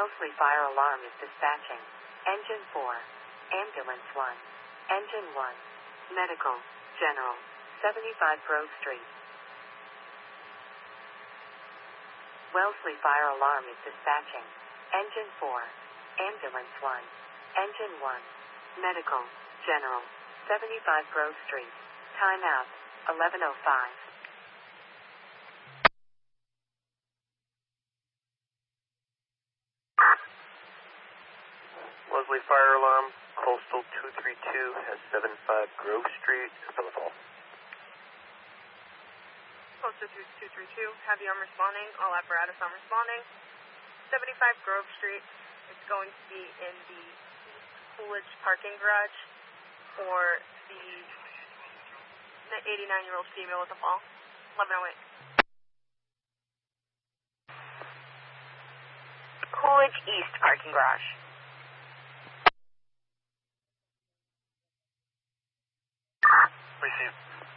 Wellesley Fire Alarm is dispatching. Engine 4. Ambulance 1. Engine 1. Medical. General. 75 Grove Street. Wellesley Fire Alarm is dispatching. Engine 4. Ambulance 1. Engine 1. Medical. General. 75 Grove Street. Time out. 11:05. Wellesley Fire Alarm, Coastal 232 has 75 Grove Street, Belleville. Coastal 232, heavy arm responding, all apparatus arm responding. 75 Grove Street, it's going to be in the East Coolidge parking garage for the 89-year-old female with a fall. 11:08. Coolidge East parking garage. Receive.